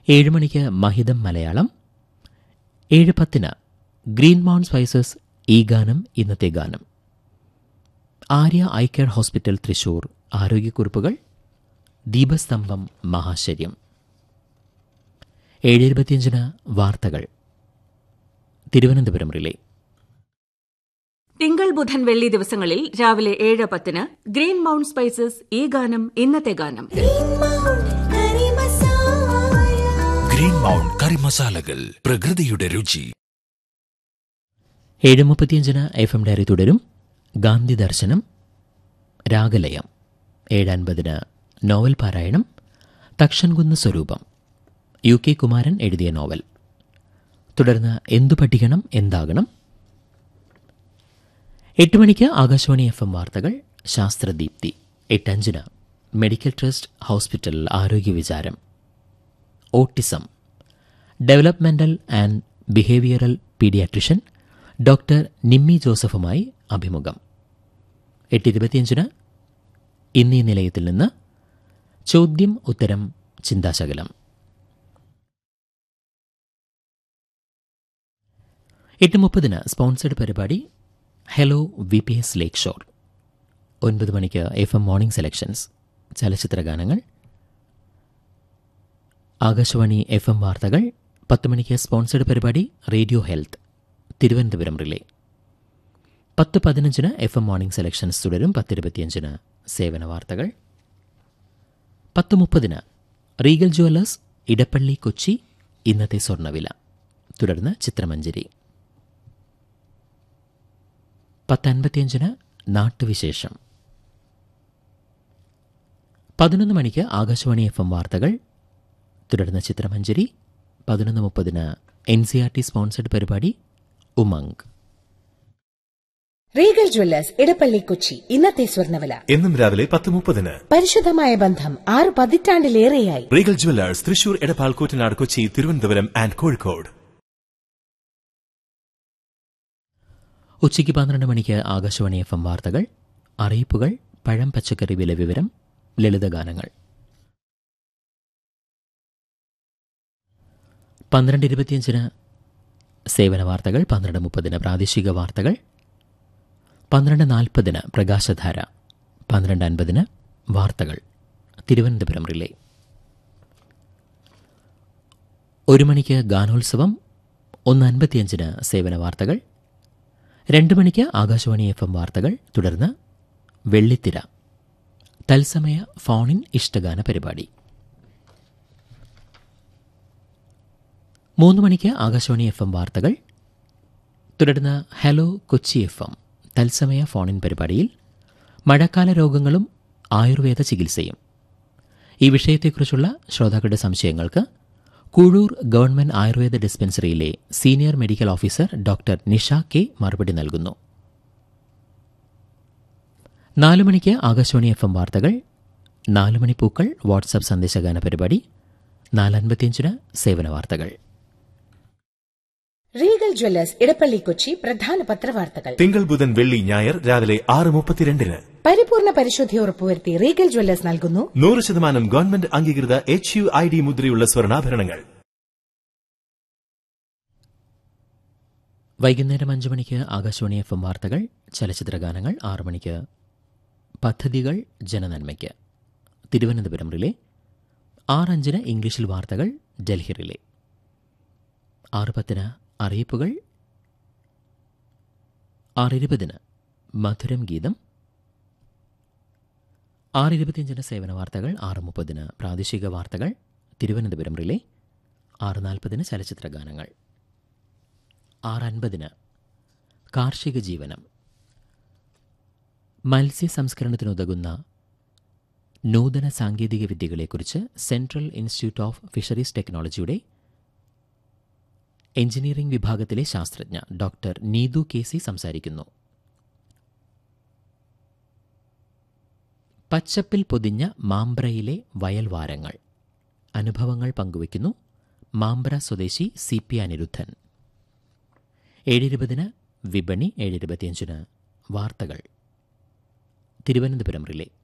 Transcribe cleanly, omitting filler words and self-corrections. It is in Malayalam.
7 മണിക്ക് മഹിതം മലയാളം, 7:10 ഗ്രീൻ മൗണ്ട് സ്പൈസസ് ഈ ഗാനം ഇന്നത്തെ ഗാനം, Arya eye care hospital Thrissur ആരോഗ്യക്കുറിപ്പുകൾ, ദീപസ്തംഭം മഹാശ്ചര്യം. 7:25 വാർത്തകൾ തിരുവനന്തപുരം റിലേ. തിങ്കൾ ബുധൻ വെള്ളി ദിവസങ്ങളിൽ രാവിലെ 7:10 ഗ്രീൻ മൗണ്ട് സ്പൈസസ് ഈ ഗാനം ഇന്നത്തെ ഗാനം. ഗ്രീൻ മൗണ്ട് കറി മസാലകൾ, പ്രകൃതിയുടെ രുചി. 7:35 FM ഡയറി തുടരും. ഗാന്ധി ദർശനം, രാഗലയം. 7:50 നോവൽ പാരായണം, തക്ഷൻകുന്ന് സ്വരൂപം, UK കുമാരൻ എഴുതിയ നോവൽ. തുടർന്ന് എന്തു പഠിക്കണം എന്താകണം. 8 മണിക്ക് ആകാശവാണി FM വാർത്തകൾ, ശാസ്ത്രദീപ്തി. 8:05 മെഡിക്കൽ ട്രസ്റ്റ് ഹോസ്പിറ്റൽ ആരോഗ്യ വിചാരം, autism, developmental and behavioural paediatrician doctor Nimmi ജോസഫുമായി അഭിമുഖം. 8:25 ഇന്നീ നിലയത്തിൽ നിന്ന് ചോദ്യം ഉത്തരം ചിന്താശകലം. 8:30 സ്പോൺസേഡ് പരിപാടി ഹലോ VPS ലേക്ക് ഷോർ. 9 മണിക്ക് FM മോർണിംഗ് സെലക്ഷൻസ് ചലച്ചിത്രഗാനങ്ങൾ. ആകാശവാണി FM വാർത്തകൾ. 10 മണിക്ക് സ്പോൺസേഡ് പരിപാടി radio health Thiruvananthapuram relay. 10:15 FM morning selections തുടരും. 10:25 സേവന വാർത്തകൾ. 10:30 റീഗൽ ജുവല്ലേഴ്സ് ഇടപ്പള്ളി കൊച്ചി ഇന്നത്തെ സ്വർണ്ണവില. തുടർന്ന് ചിത്രമഞ്ജരി. 10:55 നാട്ടുവിശേഷം. 11 മണിക്ക് ആകാശവാണി FM വാർത്തകൾ. തുടർന്ന് ചിത്രമഞ്ജരി. 11:30 NCERT സ്പോൺസർഡ് പരിപാടി ഉമംഗ്. റീഗൽ ജ്വല്ലേഴ്സ് ഇടപ്പള്ളി കൊച്ചി ഇന്നത്തെ സ്വർണ്ണവില എന്നും രാവിലെ 10:30. പരിശുദ്ധമായ ബന്ധം 6 പതിറ്റാണ്ടിലേറെയായി. Regal Jewellers Thrissur, Edappal, Koottanad, Kochi, Thiruvananthapuram and Kozhikode. ഉച്ചയ്ക്ക് 12 മണിക്ക് ആകാശവാണി FM വാർത്തകൾ, അറിയിപ്പുകൾ, പഴം പച്ചക്കറി വില വിവരം, ലളിതഗാനങ്ങൾ. 12:25 സേവന വാർത്തകൾ. 12:30 പ്രാദേശിക വാർത്തകൾ. 12:40 പ്രകാശധാര. 12:50 വാർത്തകൾ തിരുവനന്തപുരം റിലേ. 1 മണിക്ക് ഗാനോത്സവം. 1:55 സേവന വാർത്തകൾ. 2 മണിക്ക് ആകാശവാണി FM വാർത്തകൾ. തുടർന്ന് വെള്ളിത്തിര തത്സമയ ഫോണിൻ ഇഷ്ടഗാന പരിപാടി. 3 മണിക്ക് ആകാശവാണി FM വാർത്തകൾ. തുടർന്ന് ഹലോ കൊച്ചി FM തത്സമയ ഫോണിൻ പരിപാടിയിൽ മഴക്കാല രോഗങ്ങളും ആയുർവേദ ചികിത്സയും. ഈ വിഷയത്തെക്കുറിച്ചുള്ള ശ്രോതാക്കളുടെ സംശയങ്ങൾക്ക് Koozhoor government Ayurveda ഡിസ്പെൻസറിയിലെ senior medical officer doctor Nisha K മറുപടി നൽകുന്നു. 4 മണിക്ക് ആകാശവാണി FM വാർത്തകൾ. 4 മണി പൂക്കൾ വാട്സാപ്പ് സന്ദേശഗാന പരിപാടി. 4:55 സേവന വാർത്തകൾ. റീഗൽ ജ്വല്ലേഴ്സ് ഇടപ്പള്ളി കൊച്ചി പ്രധാന പത്രവാർത്തകൾ. തിങ്കൾ ബുധൻ വെള്ളി ഞായർ രാവിലെ 6:32. പരിപൂർണ പരിശുദ്ധി ഉറപ്പുവരുത്തി റീഗൽ ജ്വല്ലേഴ്സ് നൽകുന്നു 100% ഗവൺമെന്റ് അംഗീകൃത HUID മുദ്രയുള്ള സ്വർണ്ണാഭരണങ്ങൾ. വൈകുന്നേരം 5 മണിക്ക് ആകാശവാണി FM വാർത്തകൾ, ചലച്ചിത്രഗാനങ്ങൾ. 6 മണിക്ക് പദ്ധതികൾ ജനനന്മയ്ക്ക് തിരുവനന്തപുരം റിലേ. 6:05 ഇംഗ്ലീഷിൽ വാർത്തകൾ ഡൽഹി റിലേ. 6:10 അറിയിപ്പുകൾ. 6:20 മധുരം ഗീതം. 6:25 സേവന വാർത്തകൾ. 6:30 പ്രാദേശിക വാർത്തകൾ തിരുവനന്തപുരം റിലേ. 6:40 ചലച്ചിത്രഗാനങ്ങൾ. 6:50 കാർഷിക ജീവനം. മത്സ്യ സംസ്കരണത്തിനുതകുന്ന നൂതന സാങ്കേതിക വിദ്യകളെക്കുറിച്ച് സെൻട്രൽ ഇൻസ്റ്റിറ്റ്യൂട്ട് ഓഫ് ഫിഷറീസ് ടെക്നോളജിയുടെ എഞ്ചിനീയറിംഗ് വിഭാഗത്തിലെ ശാസ്ത്രജ്ഞ ഡോക്ടർ നീതു KC സംസാരിക്കുന്നു. പച്ചപ്പിൽ പൊതിഞ്ഞ മാമ്പ്രയിലെ വയൽവാരങ്ങൾ അനുഭവങ്ങൾ പങ്കുവയ്ക്കുന്നു മാമ്പ്ര സ്വദേശി CP അനിരുദ്ധൻ. 7:20 വിപണി. 7:25 വാർത്തകൾ തിരുവനന്തപുരം റിലേ.